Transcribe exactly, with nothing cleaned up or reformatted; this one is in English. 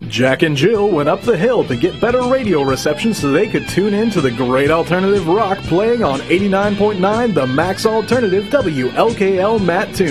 Jack and Jill went up the hill to get better radio reception so they could tune in to the great alternative rock playing on eighty-nine point nine The Max Alternative W L K L Mattoon.